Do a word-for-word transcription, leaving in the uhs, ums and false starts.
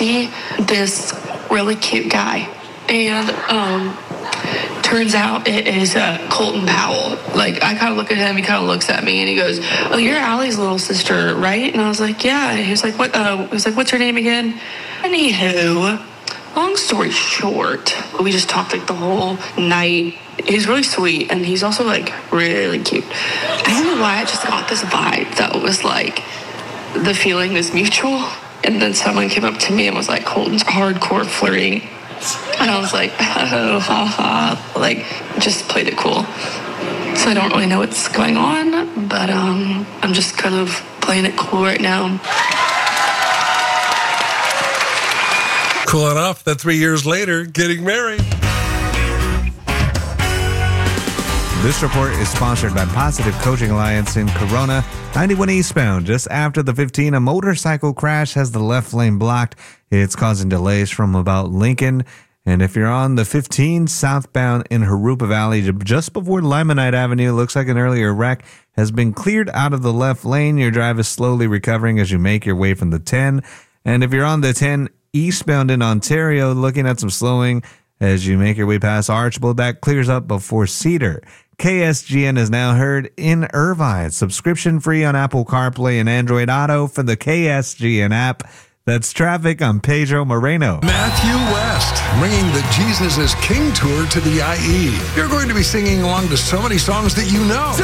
see this really cute guy. And um, turns out it is uh, Colton Powell. Like, I kind of look at him, he kind of looks at me, and he goes, "Oh, you're Allie's little sister, right?" And I was like, "Yeah." And he was like, "What?" Uh, he was like, "What's her name again?" Anywho, long story short, we just talked like the whole night. He's really sweet, and he's also like really cute. I don't know why I just got this vibe that was like the feeling is mutual. And then someone came up to me and was like, "Colton's hardcore flirting." And I was like, "Oh, ha ha." Like, just played it cool. So I don't really know what's going on, but um, I'm just kind of playing it cool right now. Cool enough that three years later, getting married. This report is sponsored by Positive Coaching Alliance in Corona. ninety-one eastbound, just after the fifteen, a motorcycle crash has the left lane blocked. It's causing delays from about Lincoln. And if you're on the fifteen southbound in Harupa Valley, just before Limonite Avenue, it looks like an earlier wreck has been cleared out of the left lane. Your drive is slowly recovering as you make your way from the ten. And if you're on the ten eastbound in Ontario, looking at some slowing as you make your way past Archibald, that clears up before Cedar. K S G N is now heard in Irvine. Subscription free on Apple CarPlay and Android Auto for the K S G N app. That's traffic on Pedro Moreno. Matthew West, bringing the Jesus is King tour to the I E. You're going to be singing along to so many songs that you know.